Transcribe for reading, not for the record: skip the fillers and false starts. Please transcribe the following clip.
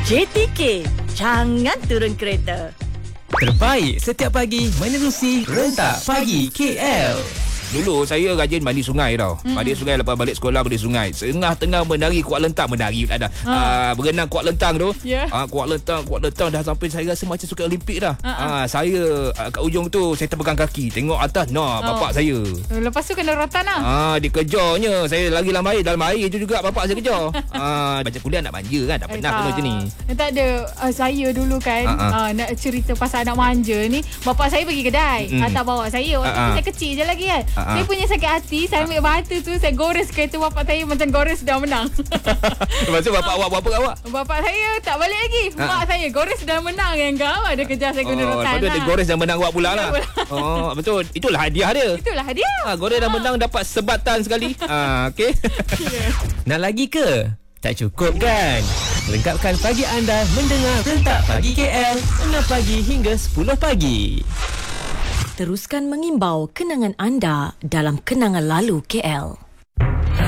JTK, jangan turun kereta. Terbaik setiap pagi menerusi Rentak Pagi KL. Dulu saya rajin mandi sungai tau. Mandi sungai lepas balik sekolah mandi sungai. Tengah menari kuat lentang. Menari tak ada. Berenang kuat lentang tu. Kuat lentang dah sampai saya rasa macam sukan Olimpik dah. Saya kat ujung tu saya terpegang kaki. Tengok atas. Bapak saya. Lepas tu kena rotan lah. Dia kejarnya. Saya lari dalam air. Dalam air tu juga bapak saya kejar. Macam kuliah nak manja kan. Tak pernah kena macam ni. Tak ada. Saya dulu kan nak cerita pasal anak manja ni. Bapak saya pergi kedai. Tak bawa saya. Waktu tu saya kecil je lagi kan. Saya punya sakit hati. Saya ambil batu tu, saya gores kereta bapak saya macam gores dah menang. Lepas tu bapak awak buat apa awak? Bapak saya tak balik lagi. Mak saya gores dah menang yang kau. Dia kejar saya guna rotan. Lepas tu dia gores dan menang awak pula lah. Betul. Itulah hadiah dia. Itulah hadiah. Gores dan menang dapat sebatan sekali. Okey. Nak lagi ke? Tak cukup kan? Lengkapkan pagi anda mendengar Rentak Pagi KL 6 pagi hingga 10 pagi. Teruskan mengimbau kenangan anda dalam Kenangan Lalu KL.